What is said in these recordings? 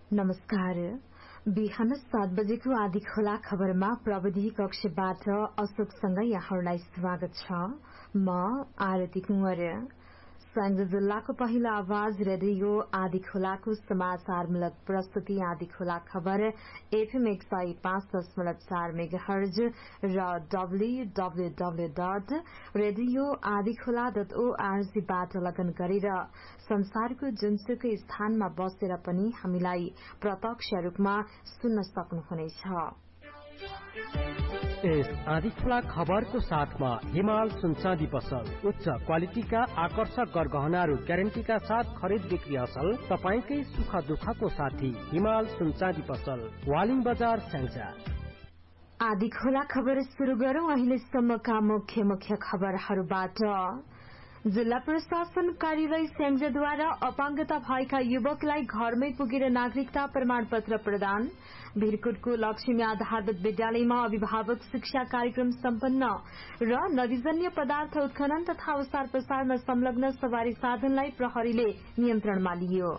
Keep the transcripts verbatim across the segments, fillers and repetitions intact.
नमस्कार। बिहान सात बजेको आदि खोला खबरमा प्रविधि कक्षबाट अशोकसँग यहाँहरूलाई स्वागत छ। म आरती कुंवर। संघ जिल्लाको पहिलो आवाज रेडियो आदि खोलाको समाचारमूलक प्रस्तुति आदि खोला खबर एफएम एक सय पाँच दशमलव चार मेगाहर्ज र डब्ल्यूडब्ल्यूडब्ल्यू डट रेडियो आदि खोला डट ओआरजीबाट लगन गरेर संसारको जुनसुकै स्थानमा बसेर पनि हामीलाई प्रत्यक्ष रूपमा सुन्न सक्नुहुनेछ। यस आदि खोला खबरको साथमा हिमाल सुनचाँदी पसल उच्च क्वालिटीका आकर्षक गरगहनाहरू ग्यारेन्टीका साथ खरिद बिक्री असल तपाईकै सुख दुःखको साथी हिमाल सुनचाँदी पसल वालिङ बजार स्याङ्जा। आदि खोला खबर सुरु गरौं अहिलेसम्मका मुख्य मुख्य खबरहरूबाट। जिल्ला प्रशासन कार्यालय स्याङ्जाद्वारा अपाङ्गता भएका युवकलाई घरमै पुगेर नागरिकता प्रमाणपत्र प्रदान। भिरकोटको लक्ष्मी आधारभूत विद्यालयमा अभिभावक शिक्षा कार्यक्रम सम्पन्न र नदीजन्य पदार्थ उत्खनन तथा ओसार प्रसारमा संलग्न सवारी साधनलाई प्रहरीले नियन्त्रणमा लियो।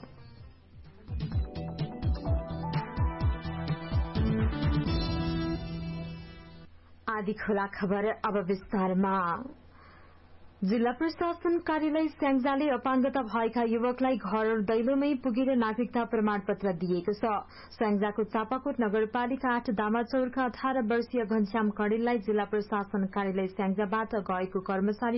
आदि खोला खबर अब विस्तारमा। जिल्ला प्रशासन कार्यालय स्याङ्जाले अपाङ्गता भएका युवकलाई घर दैलोमै पुगेर नागरिकता प्रमाणपत्र दिएको छ। स्याङ्जाको चापाकोट नगरपालिका आठ दामाचौरका अठार वर्षीय घनश्याम कणेललाई जिल्ला प्रशासन कार्यालय स्याङ्जाबाट गएको कर्मचारी